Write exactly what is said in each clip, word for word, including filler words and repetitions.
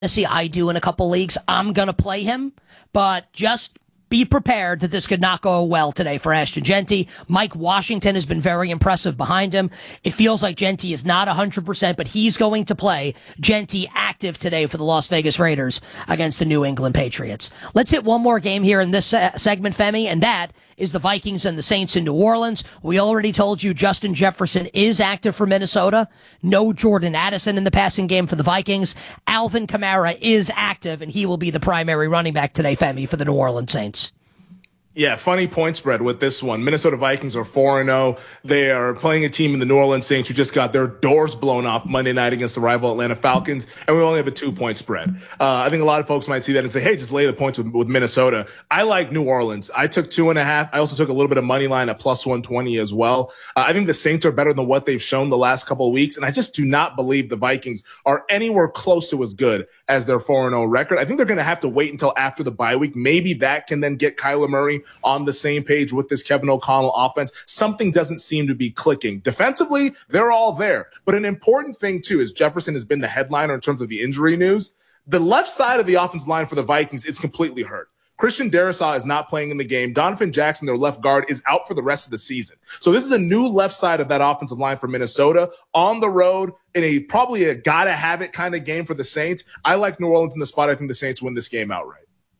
fantasy. I do in a couple leagues. I'm going to play him, but just be prepared that this could not go well today for Ashton Jeanty. Mike Washington has been very impressive behind him. It feels like Jeanty is not one hundred percent, but he's going to play. Jeanty active today for the Las Vegas Raiders against the New England Patriots. Let's hit one more game here in this se- segment, Femi, and that is the Vikings and the Saints in New Orleans. We already told you Justin Jefferson is active for Minnesota. No Jordan Addison in the passing game for the Vikings. Alvin Kamara is active, and he will be the primary running back today, Femi, for the New Orleans Saints. Yeah, funny point spread with this one. Minnesota Vikings are four and oh. They are playing a team in the New Orleans Saints who just got their doors blown off Monday night against the rival Atlanta Falcons, and we only have a two-point spread. Uh, I think a lot of folks might see that and say, hey, just lay the points with, with Minnesota. I like New Orleans. I took two and a half. I also took a little bit of money line at plus one twenty as well. Uh, I think the Saints are better than what they've shown the last couple of weeks, and I just do not believe the Vikings are anywhere close to as good as their four and oh record. I think they're going to have to wait until after the bye week. Maybe that can then get Kyler Murray on the same page with this Kevin O'Connell offense. Something doesn't seem to be clicking. Defensively, they're all there. But an important thing, too, is Jefferson has been the headliner in terms of the injury news. The left side of the offensive line for the Vikings is completely hurt. Christian Darrisaw is not playing in the game. Donovan Jackson, their left guard, is out for the rest of the season. So this is a new left side of that offensive line for Minnesota on the road in a probably a gotta-have-it kind of game for the Saints. I like New Orleans in the spot. I think the Saints win this game outright.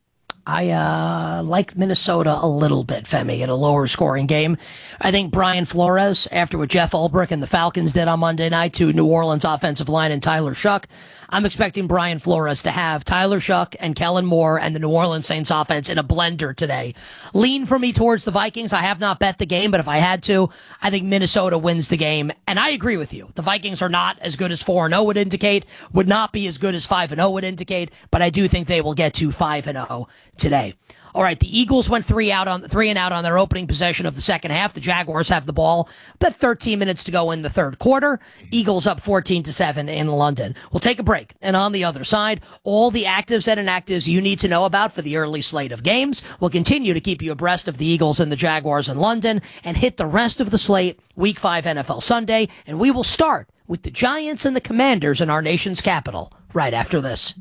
I uh, like Minnesota a little bit, Femi, in a lower scoring game. I think Brian Flores, after what Jeff Ulbrich and the Falcons did on Monday night to New Orleans offensive line and Tyler Shuck, I'm expecting Brian Flores to have Tyler Shuck and Kellen Moore and the New Orleans Saints offense in a blender today. Lean for me towards the Vikings. I have not bet the game, but if I had to, I think Minnesota wins the game. And I agree with you. The Vikings are not as good as four and oh would indicate, would not be as good as five and oh would indicate, but I do think they will get to five and oh today. All right, the Eagles went three out on three and out on their opening possession of the second half. The Jaguars have the ball, but thirteen minutes to go in the third quarter. Eagles up fourteen to seven in London. We'll take a break, and on the other side, all the actives and inactives you need to know about for the early slate of games. We'll continue to keep you abreast of the Eagles and the Jaguars in London, and hit the rest of the slate Week Five N F L Sunday. And we will start with the Giants and the Commanders in our nation's capital right after this.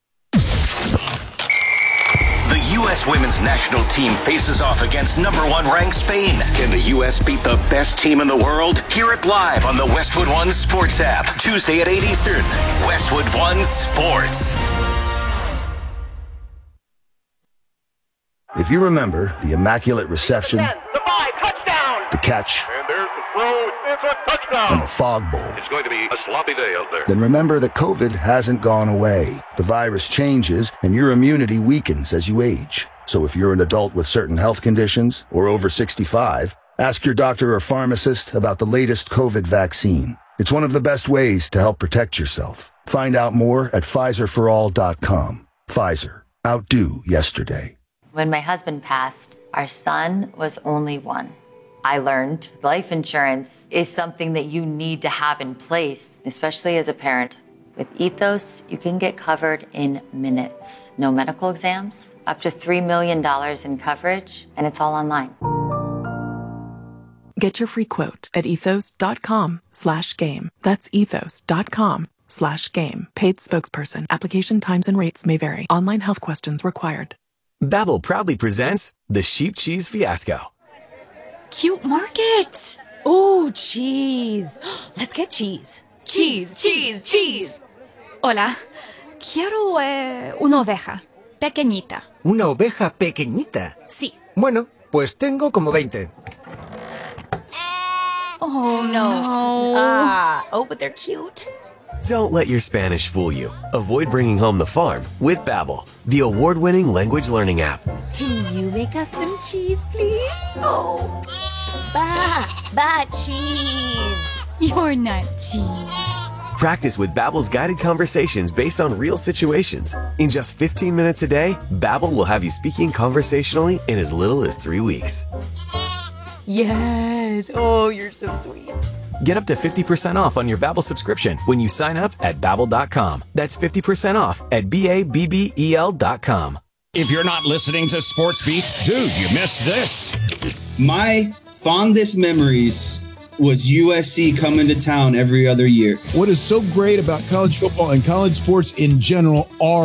The U S women's national team faces off against number one ranked Spain. Can the U S beat the best team in the world? Hear it live on the Westwood One Sports app. Tuesday at eight Eastern. Westwood One Sports. If you remember the immaculate reception, the five, touchdown, the catch, and there's the throw, it's a touchdown, and the fog bowl, it's going to be a sloppy day out there. Then remember that COVID hasn't gone away. The virus changes, and your immunity weakens as you age. So if you're an adult with certain health conditions or over sixty-five, ask your doctor or pharmacist about the latest COVID vaccine. It's one of the best ways to help protect yourself. Find out more at Pfizer for all dot com. Pfizer. Outdo yesterday. When my husband passed, our son was only one. I learned life insurance is something that you need to have in place, especially as a parent. With Ethos, you can get covered in minutes. No medical exams, up to three million dollars in coverage, and it's all online. Get your free quote at ethos.com slash game. That's ethos.com slash game. Paid spokesperson. Application times and rates may vary. Online health questions required. Babbel proudly presents the Sheep Cheese Fiasco. Cute market. Ooh, cheese. Let's get cheese. Cheese, cheese, cheese. Hola. Quiero eh, una oveja. Pequeñita. ¿Una oveja pequeñita? Sí. Bueno, pues tengo como veinte. Oh, no. Ah, oh, but they're cute. Don't let your Spanish fool you. Avoid bringing home the farm with Babbel, the award-winning language learning app. Can you make us some cheese, please? Oh, ba, ba, cheese. You're not cheese. Practice with Babbel's guided conversations based on real situations. In just fifteen minutes a day, Babbel will have you speaking conversationally in as little as three weeks. Yes. Oh, you're so sweet. Get up to fifty percent off on your Babbel subscription when you sign up at babbel dot com. That's fifty percent off at B A B B E L dot com. If you're not listening to Sports Beat, dude, you missed this. My fondest memories was U S C coming to town every other year. What is so great about college football and college sports in general are